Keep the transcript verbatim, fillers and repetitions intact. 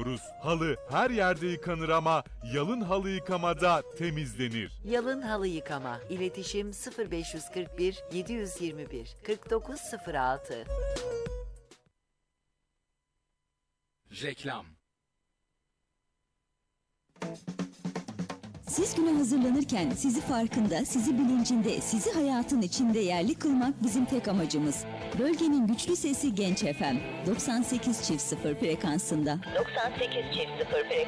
kullanıyoruz. Halı her yerde yıkanır ama yalın halı yıkamada temizlenir. Yalın halı yıkama. İletişim sıfır beş kırk bir yedi yüz yirmi bir kırk dokuz sıfır altı. Reklam. Siz güne hazırlanırken sizi farkında, sizi bilincinde, sizi hayatın içinde yerli kılmak bizim tek amacımız. Bölgenin güçlü sesi Genç F M doksan sekiz çift sıfır frekansında. doksan sekiz çift sıfır